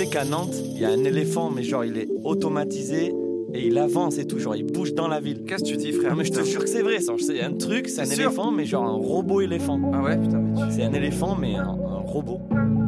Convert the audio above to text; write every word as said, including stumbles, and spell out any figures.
qu'à Nantes, il y a un éléphant, mais genre il est automatisé et il avance et tout, genre il bouge dans la ville. Qu'est-ce que tu dis, frère? Non mais je te jure que c'est vrai, ça. C'est un truc, c'est un C'est sûr éléphant, mais genre un robot éléphant. Ah ouais, putain, mais tu... C'est un éléphant, mais un, un robot.